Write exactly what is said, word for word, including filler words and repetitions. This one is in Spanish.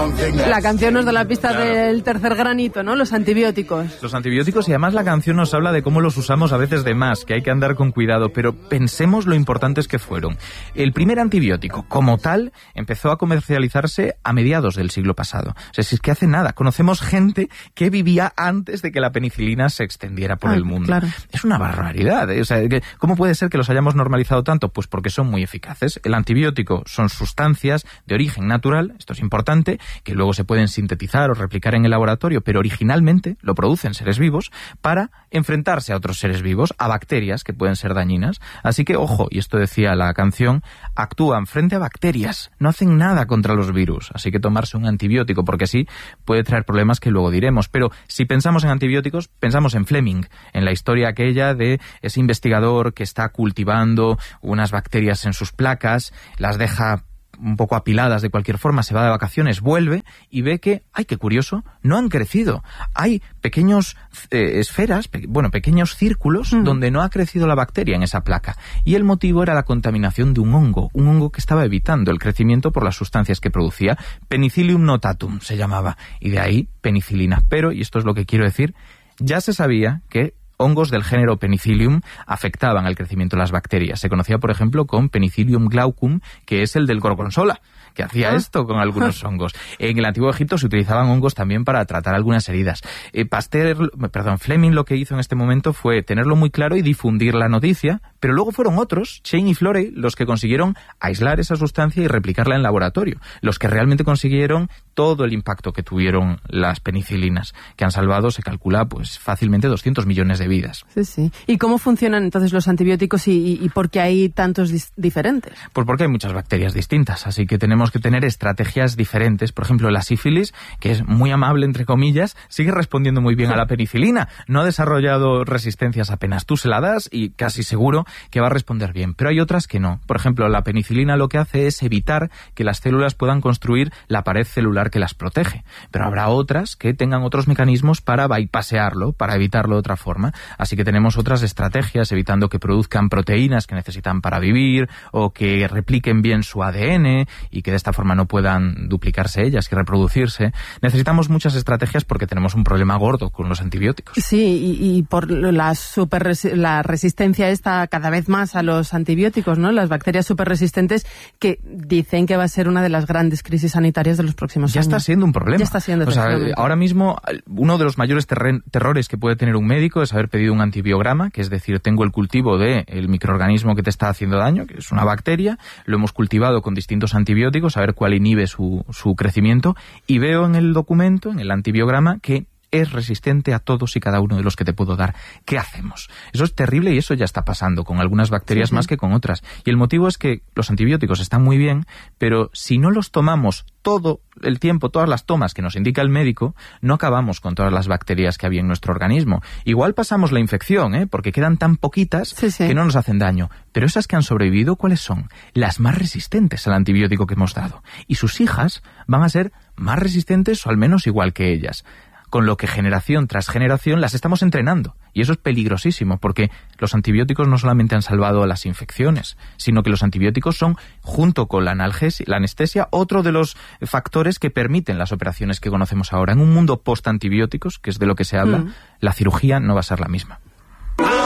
La canción nos da la pista claro. del tercer granito, ¿no? Los antibióticos. Los antibióticos, y además la canción nos habla de cómo los usamos a veces de más, que hay que andar con cuidado, pero pensemos lo importantes que fueron. El primer antibiótico, como tal, empezó a comercializarse a mediados del siglo pasado. O sea, si es que hace nada. Conocemos gente que vivía antes de que la penicilina se extendiera por Ay, el mundo. Claro. Es una barbaridad, ¿eh? O sea, ¿cómo puede ser que los hayamos normalizado tanto? Pues porque son muy eficaces. El antibiótico son sustancias de origen natural, esto es importante, que luego se pueden sintetizar o replicar en el laboratorio, pero originalmente lo producen seres vivos para enfrentarse a otros seres vivos, a bacterias que pueden ser dañinas. Así que, ojo, y esto decía la canción, actúan frente a bacterias, no hacen nada contra los virus. Así que tomarse un antibiótico, porque sí, puede traer problemas que luego diremos. Pero si pensamos en antibióticos, pensamos en Fleming, en la historia aquella de ese investigador que está cultivando unas bacterias en sus placas, las deja un poco apiladas de cualquier forma, se va de vacaciones, vuelve y ve que, ay, qué curioso, no han crecido. Hay pequeños eh, esferas, pe bueno, pequeños círculos mm. donde no ha crecido la bacteria en esa placa. Y el motivo era la contaminación de un hongo, un hongo que estaba evitando el crecimiento por las sustancias que producía. Penicillium notatum se llamaba, y de ahí penicilina. Pero, y esto es lo que quiero decir, ya se sabía que hongos del género Penicillium afectaban al crecimiento de las bacterias. Se conocía, por ejemplo, con Penicillium glaucum, que es el del gorgonzola, que hacía esto con algunos hongos. En el Antiguo Egipto se utilizaban hongos también para tratar algunas heridas. Eh, Pasteur, perdón, Fleming lo que hizo en este momento fue tenerlo muy claro y difundir la noticia, pero luego fueron otros, Chain y Florey, los que consiguieron aislar esa sustancia y replicarla en laboratorio, los que realmente consiguieron todo el impacto que tuvieron las penicilinas, que han salvado, se calcula, pues fácilmente doscientos millones de vidas. Sí, sí. ¿Y cómo funcionan entonces los antibióticos y, y, y por qué hay tantos diferentes? Pues porque hay muchas bacterias distintas, así que tenemos que tener estrategias diferentes. Por ejemplo, la sífilis, que es muy amable, entre comillas, sigue respondiendo muy bien a la penicilina. No ha desarrollado resistencias apenas. Tú se la das y casi seguro que va a responder bien. Pero hay otras que no. Por ejemplo, la penicilina lo que hace es evitar que las células puedan construir la pared celular que las protege. Pero habrá otras que tengan otros mecanismos para bypassearlo, para evitarlo de otra forma. Así que tenemos otras estrategias, evitando que produzcan proteínas que necesitan para vivir, o que repliquen bien su A D N y que de esta forma no puedan duplicarse ellas y reproducirse. Necesitamos muchas estrategias porque tenemos un problema gordo con los antibióticos. Sí, y, y por la, super, la resistencia esta cada vez más a los antibióticos, ¿no? Las bacterias superresistentes, que dicen que va a ser una de las grandes crisis sanitarias de los próximos ya años. Ya está siendo un problema. Ya está siendo. O sea, ahora mismo, uno de los mayores terrores que puede tener un médico es haber pedido un antibiograma, que es decir, tengo el cultivo del microorganismo que te está haciendo daño, que es una bacteria, lo hemos cultivado con distintos antibióticos, a ver cuál inhibe su, su crecimiento, y veo en el documento, en el antibiograma, que es resistente a todos y cada uno de los que te puedo dar. ¿Qué hacemos? Eso es terrible y eso ya está pasando con algunas bacterias sí, sí. más que con otras. Y el motivo es que los antibióticos están muy bien, pero si no los tomamos todo el tiempo, todas las tomas que nos indica el médico, no acabamos con todas las bacterias que había en nuestro organismo. Igual pasamos la infección, ¿eh? Porque quedan tan poquitas sí, sí. que no nos hacen daño. Pero esas que han sobrevivido, ¿cuáles son? Las más resistentes al antibiótico que hemos dado. Y sus hijas van a ser más resistentes o al menos igual que ellas. Con lo que generación tras generación las estamos entrenando. Y eso es peligrosísimo, porque los antibióticos no solamente han salvado las infecciones, sino que los antibióticos son, junto con la analgesia, la anestesia, otro de los factores que permiten las operaciones que conocemos ahora. En un mundo post-antibióticos, que es de lo que se habla, mm. la cirugía no va a ser la misma.